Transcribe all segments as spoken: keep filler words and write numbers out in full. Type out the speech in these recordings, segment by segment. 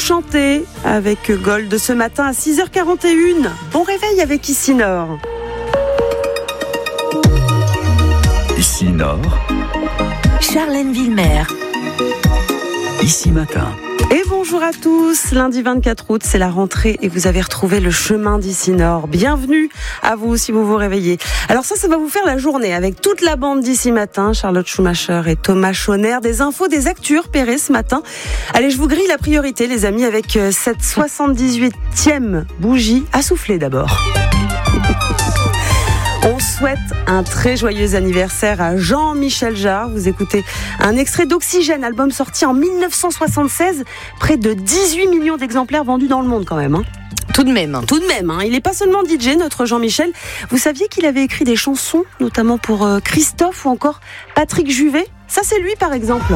chanter avec Gold ce matin à six heures quarante et une. Bon réveil avec Ici Nord. Ici Nord, Charlène Villemer. Ici Matin. Et bonjour à tous, lundi vingt-quatre août, c'est la rentrée et vous avez retrouvé le chemin d'Ici Nord. Bienvenue à vous si vous vous réveillez. Alors ça, ça va vous faire la journée avec toute la bande d'Ici Matin, Charlotte Schumacher et Thomas Schoner. Des infos, des actus repérées ce matin. Allez, je vous grille la priorité les amis avec cette soixante-dix-huitième bougie à souffler d'abord. On souhaite un très joyeux anniversaire à Jean-Michel Jarre. Vous écoutez un extrait d'Oxygène, album sorti en dix-neuf cent soixante-seize. Près de dix-huit millions d'exemplaires vendus dans le monde quand même. Hein. Tout de même. Tout de même. Hein. Il n'est pas seulement D J, notre Jean-Michel. Vous saviez qu'il avait écrit des chansons, notamment pour euh, Christophe ou encore Patrick Juvet. Ça, c'est lui, par exemple.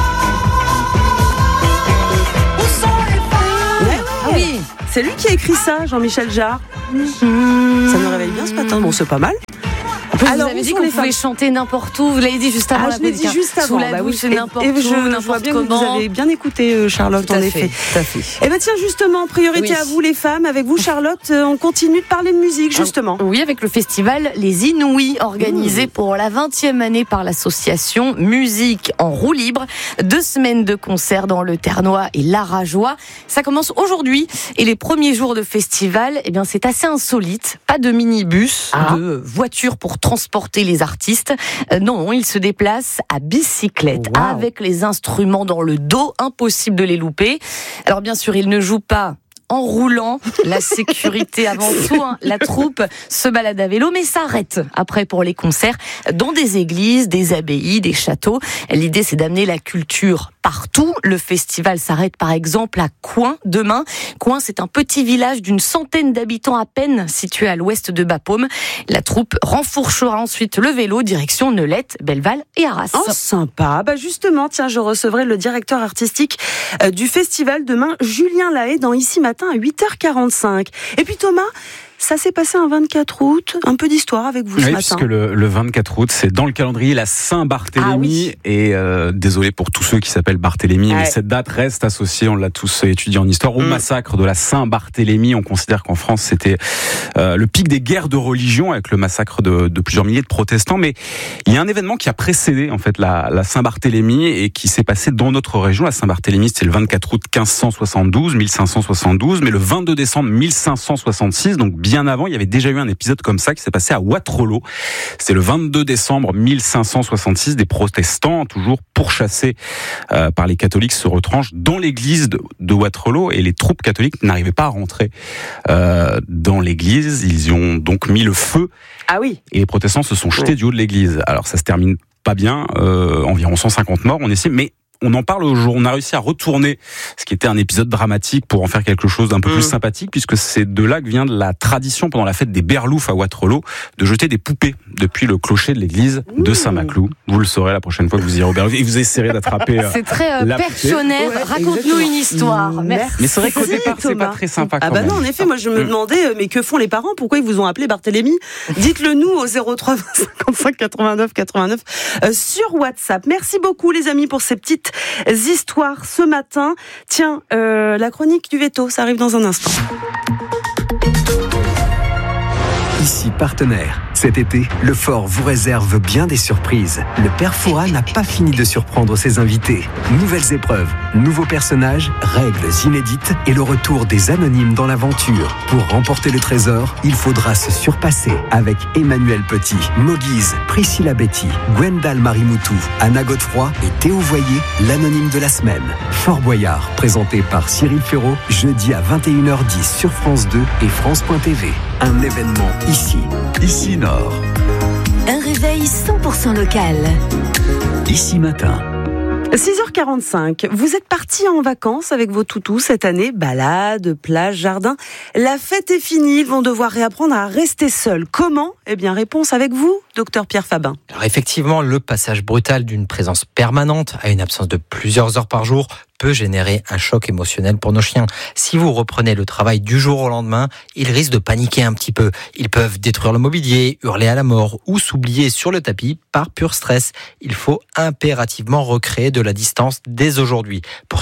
Ouais, ah oui. C'est lui qui a écrit ça, Jean-Michel Jarre. Mmh. Ça me réveille bien ce matin. Bon, c'est pas mal. Vous Alors, avez dit qu'on pouvait chanter n'importe où. Vous l'avez dit juste avant. Ah, la je l'ai dit juste avant. Sous la bah bouche, oui. n'importe et, où, et je, n'importe je vois bien comment. Que vous avez bien écouté, Charlotte, tout en à effet. Fait, tout à fait. Eh bien, tiens, justement, priorité oui. à vous, les femmes. Avec vous, Charlotte, on continue de parler de musique, justement. Oui, avec le festival Les Inouïs, organisé mmh. pour la vingtième année par l'association Musique en roue libre. Deux semaines de concerts dans le Ternois et l'Arajois. Ça commence aujourd'hui. Et les premiers jours de festival, eh bien, c'est assez insolite. Pas de minibus, ah. de voitures pour transporter les artistes. Euh, non, ils se déplacent à bicyclette, oh, wow. avec les instruments dans le dos, impossible de les louper. Alors bien sûr, ils ne jouent pas en roulant, la sécurité avant tout, hein. La troupe se balade à vélo, mais s'arrête après pour les concerts dans des églises, des abbayes, des châteaux. L'idée, c'est d'amener la culture partout. Le festival s'arrête par exemple à Coin demain. Coin, c'est un petit village d'une centaine d'habitants à peine, situé à l'ouest de Bapaume. La troupe renfourchera ensuite le vélo, direction Neulette, Belleval et Arras. Oh, sympa. Bah justement, tiens, je recevrai le directeur artistique euh, du festival demain, Julien Lahaye, dans Ici Matin à huit heures quarante-cinq. Et puis Thomas, ça s'est passé un vingt-quatre août, un peu d'histoire avec vous oui, ce matin. Puisque le, le vingt-quatre août, c'est dans le calendrier la Saint-Barthélemy. Ah, oui. Et euh, désolé pour tous ceux qui s'appellent Barthélemy, ah, mais ouais. cette date reste associée, on l'a tous étudié en histoire, au mmh. massacre de la Saint-Barthélemy. On considère qu'en France, c'était euh, le pic des guerres de religion, avec le massacre de, de plusieurs milliers de protestants. Mais il y a un événement qui a précédé en fait la, la Saint-Barthélemy et qui s'est passé dans notre région. La Saint-Barthélemy, c'était le vingt-quatre août quinze cent soixante-douze, mille cinq cent soixante-douze, mais le vingt-deux décembre mille cinq cent soixante-six, donc bien avant, il y avait déjà eu un épisode comme ça qui s'est passé à Wattrelos. C'est le vingt-deux décembre mille cinq cent soixante-six. Des protestants, toujours pourchassés euh, par les catholiques, se retranchent dans l'église de, de Wattrelos et les troupes catholiques n'arrivaient pas à rentrer euh, dans l'église. Ils y ont donc mis le feu. Ah oui. Et les protestants se sont jetés oui. du haut de l'église. Alors ça se termine pas bien, euh, environ cent cinquante morts, on estime, mais on en parle aujourd'hui. On a réussi à retourner ce qui était un épisode dramatique pour en faire quelque chose d'un peu mmh. plus sympathique, puisque c'est de là que vient de la tradition pendant la fête des Berloufs à Wattrelos de jeter des poupées depuis le clocher de l'église mmh. de Saint-Maclou. Vous le saurez la prochaine fois que vous irez au Berlouf et vous essayerez d'attraper. Euh, c'est très euh, perchonnaire. Ouais, Raconte-nous exactement. Une histoire. Merci. Mais c'est vrai qu'au départ, c'est pas très sympa. Ah quand bah même. non, en effet, moi je me mmh. demandais, mais que font les parents? Pourquoi ils vous ont appelé Barthélemy? Dites-le nous au zéro trois cinquante-cinq quatre-vingt-neuf quatre-vingt-neuf euh, sur WhatsApp. Merci beaucoup les amis pour ces petites histoires ce matin. Tiens, euh, la chronique du veto, ça arrive dans un instant. Ici partenaire. Cet été, le Fort vous réserve bien des surprises. Le père Fouras n'a pas fini de surprendre ses invités. Nouvelles épreuves, nouveaux personnages, règles inédites et le retour des anonymes dans l'aventure. Pour remporter le trésor, il faudra se surpasser avec Emmanuel Petit, Moguise, Priscilla Betty, Gwendal Marimoutou, Anna Godefroy et Théo Voyer, l'anonyme de la semaine. Fort Boyard, présenté par Cyril Ferraud, jeudi à vingt et une heures dix sur France deux et France point T V. Un événement ici. Ici Nord. Un réveil cent pour cent local. Ici Matin. six heures quarante-cinq, vous êtes partis en vacances avec vos toutous cette année, balade, plage, jardin. La fête est finie, ils vont devoir réapprendre à rester seuls. Comment ? Eh bien, réponse avec vous, docteur Pierre Fabin. Alors effectivement, le passage brutal d'une présence permanente à une absence de plusieurs heures par jour peut générer un choc émotionnel pour nos chiens. Si vous reprenez le travail du jour au lendemain, ils risquent de paniquer un petit peu. Ils peuvent détruire le mobilier, hurler à la mort ou s'oublier sur le tapis par pur stress. Il faut impérativement recréer de la distance dès aujourd'hui. Pour ça,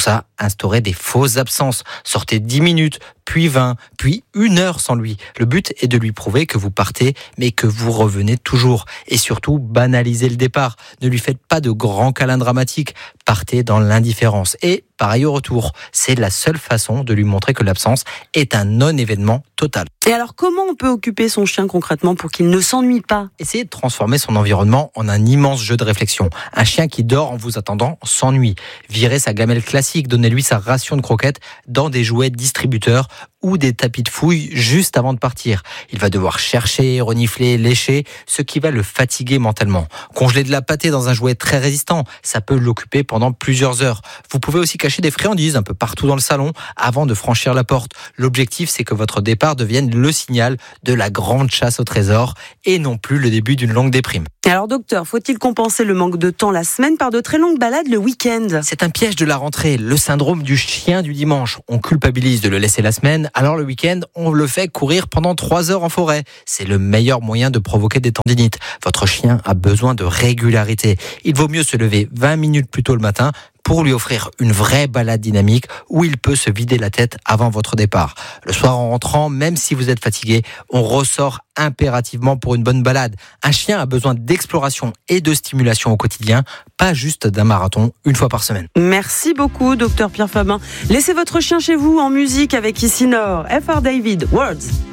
instaurer des fausses absences. Sortez dix minutes, puis vingt, puis une heure sans lui. Le but est de lui prouver que vous partez, mais que vous revenez toujours. Et surtout, banalisez le départ. Ne lui faites pas de grands câlins dramatiques. Partez dans l'indifférence. Et pareil au retour. C'est la seule façon de lui montrer que l'absence est un non-événement total. Et alors, comment on peut occuper son chien concrètement pour qu'il ne s'ennuie pas ? Essayez de transformer son environnement en un immense jeu de réflexion. Un chien qui dort en vous attendant s'ennuie. Virez sa gamelle classique, donnez-lui sa ration de croquettes dans des jouets distributeurs ou des tapis de fouille juste avant de partir. Il va devoir chercher, renifler, lécher, ce qui va le fatiguer mentalement. Congeler de la pâtée dans un jouet très résistant, ça peut l'occuper pendant plusieurs heures. Vous pouvez aussi cacher des friandises un peu partout dans le salon avant de franchir la porte. L'objectif, c'est que votre départ devienne le signal de la grande chasse au trésor et non plus le début d'une longue déprime. Alors docteur, faut-il compenser le manque de temps la semaine par de très longues balades le week-end ? C'est un piège de la rentrée, le syndrome du chien du dimanche. On culpabilise de le laisser la semaine, alors le week-end, on le fait courir pendant trois heures en forêt. C'est le meilleur moyen de provoquer des tendinites. Votre chien a besoin de régularité. Il vaut mieux se lever vingt minutes plus tôt le matin pour lui offrir une vraie balade dynamique où il peut se vider la tête avant votre départ. Le soir en rentrant, même si vous êtes fatigué, on ressort impérativement pour une bonne balade. Un chien a besoin d'exploration et de stimulation au quotidien, pas juste d'un marathon une fois par semaine. Merci beaucoup, docteur Pierre Fabin. Laissez votre chien chez vous en musique avec Ici Nord, F R David, Words.